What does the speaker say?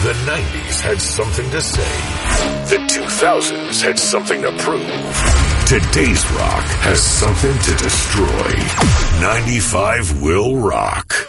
The 90s had something to say. The 2000s had something to prove. Today's rock has something to destroy. 95 will rock.